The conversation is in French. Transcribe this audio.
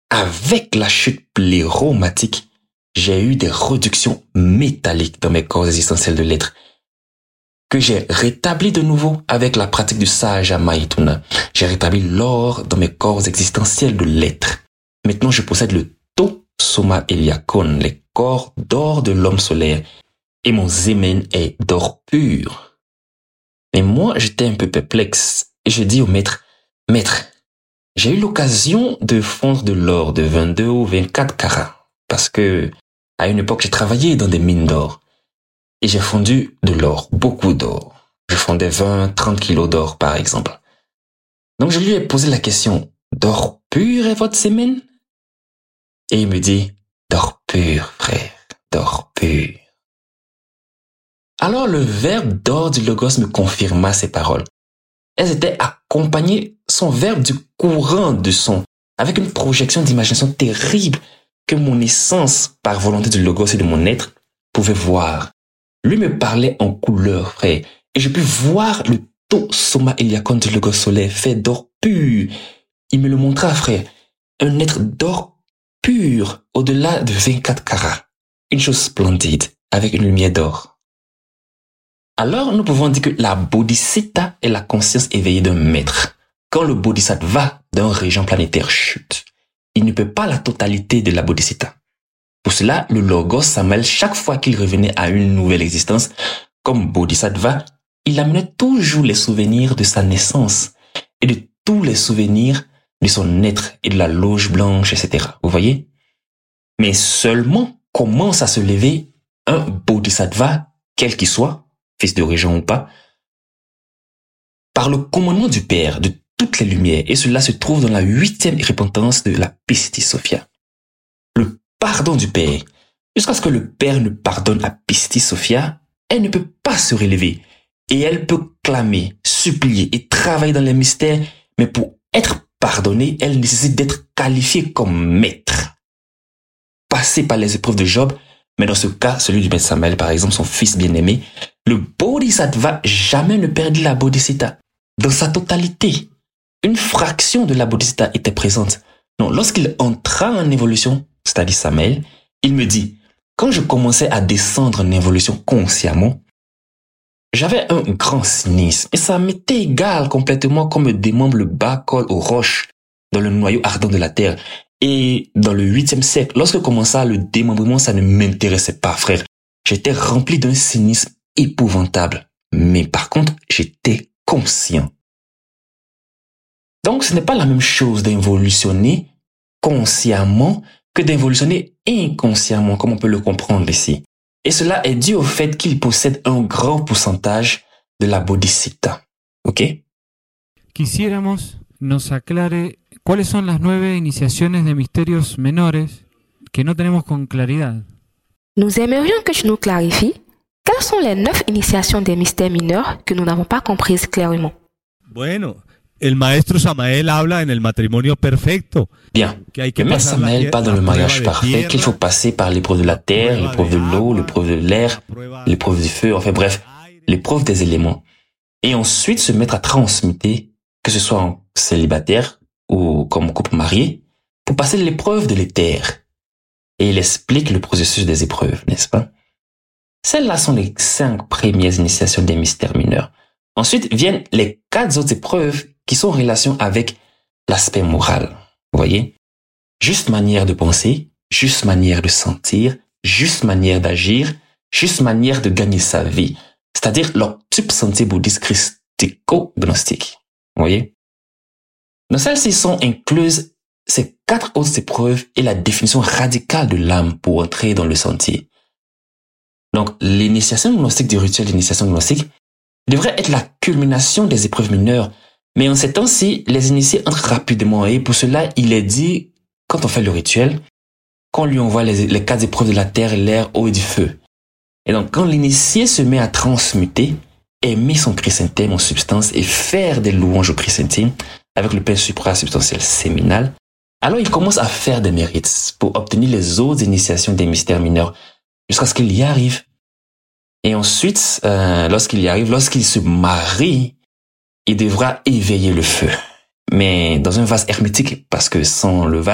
avec la chute pléromatique, j'ai eu des réductions métalliques dans mes corps existentiels de l'être, que j'ai rétabli de nouveau avec la pratique du sage Maituna. J'ai rétabli l'or dans mes corps existentiels de l'être. Maintenant, je possède le To Soma Eliakon, les corps d'or de l'homme solaire, et mon Zemen est d'or pur. Mais moi, j'étais un peu perplexe, et je dis au maître, « Maître, j'ai eu l'occasion de fondre de l'or de 22 ou 24 carats, parce que à une époque, j'ai travaillé dans des mines d'or. Et j'ai fondu de l'or, beaucoup d'or. Je fondais 20, 30 kilos d'or, par exemple. Donc je lui ai posé la question, d'or pur est votre sémène? Et il me dit, d'or pur, frère, d'or pur. Alors le verbe d'or du Logos me confirma ces paroles. Elles étaient accompagnées, son verbe, du courant de son, avec une projection d'imagination terrible que mon essence, par volonté du Logos et de mon être, pouvait voir. Lui me parlait en couleur, frère, et je pus voir le To Soma Eliakon du Logos solaire fait d'or pur. Il me le montra, frère, un être d'or pur, au-delà de 24 carats. Une chose splendide, avec une lumière d'or. Alors, nous pouvons dire que la Bodhisattva est la conscience éveillée d'un maître. Quand le Bodhisattva d'un régent planétaire chute, il ne peut pas la totalité de la Bodhisattva. Pour cela, le Logos Samael, chaque fois qu'il revenait à une nouvelle existence, comme Bodhisattva, il amenait toujours les souvenirs de sa naissance et de tous les souvenirs de son être et de la loge blanche, etc. Vous voyez? Mais seulement commence à se lever un Bodhisattva, quel qu'il soit, fils de régent ou pas, par le commandement du Père de toutes les lumières, et cela se trouve dans la 8e repentance de la Pistis Sophia. Le pardon du Père. Jusqu'à ce que le Père ne pardonne à Pistis Sophia, elle ne peut pas se relever. Et elle peut clamer, supplier et travailler dans les mystères, mais pour être pardonnée, elle nécessite d'être qualifiée comme maître. Passer par les épreuves de Job, mais dans ce cas, celui du maître Samael, par exemple, son fils bien-aimé, le Bodhisattva jamais ne perdit la Bodhisattva. Dans sa totalité, une fraction de la Bodhisattva était présente. Non, lorsqu'il entra en évolution, c'est-à-dire Samael, il me dit, quand je commençais à descendre en évolution consciemment, j'avais un grand cynisme et ça m'était égal complètement comme me démembre le bas col aux roches dans le noyau ardent de la terre. Et dans le 8e siècle, lorsque commença le démembrement, ça ne m'intéressait pas, frère. J'étais rempli d'un cynisme épouvantable. Mais par contre, j'étais conscient. Donc, ce n'est pas la même chose d'involutionner consciemment que d'involutionner inconsciemment, comme on peut le comprendre ici. Et cela est dû au fait qu'il possède un grand pourcentage de la Bodhisattva. ¿Ok? Quisiéramos nos aclare cuáles son las 9 iniciaciones de misterios menores que no tenemos con claridad. Nous aimerions que tu nous clarifies quelles sont les 9 initiations des mystères mineurs que nous n'avons pas comprises clairement. Bueno, el maestro Samael habla en el matrimonio perfecto. Bien, le maître Samael parle dans le mariage parfait qu'il faut passer par l'épreuve de la terre, l'épreuve de l'eau, l'épreuve de l'air, l'épreuve du feu, enfin bref, l'épreuve des éléments. Et ensuite se mettre à transmuter, que ce soit en célibataire ou comme couple marié, pour passer l'épreuve de l'éther. Et il explique le processus des épreuves, n'est-ce pas? Celles-là sont les 5 premières initiations des mystères mineurs. Ensuite viennent les 4 autres épreuves qui sont en relation avec l'aspect moral. Vous voyez? Juste manière de penser, juste manière de sentir, juste manière d'agir, juste manière de gagner sa vie. C'est-à-dire l'octuple sentier bouddhiste christico-gnostique. Vous voyez? Dans celles-ci sont incluses ces 4 autres épreuves et la définition radicale de l'âme pour entrer dans le sentier. Donc, l'initiation gnostique du rituel d'initiation gnostique devrait être la culmination des épreuves mineures. Mais en ces temps-ci, les initiés entrent rapidement et pour cela, il est dit, quand on fait le rituel, qu'on lui envoie les 4 épreuves de la terre, l'air, eau et du feu. Et donc, quand l'initié se met à transmuter, aimer son chrysanthème en substance et faire des louanges au chrysanthème avec le pain supra-substantiel séminal, alors il commence à faire des mérites pour obtenir les autres initiations des mystères mineurs jusqu'à ce qu'il y arrive. Et ensuite, lorsqu'il y arrive, lorsqu'il se marie, il devra éveiller le feu. Mais dans un vase hermétique, parce que sans le vase,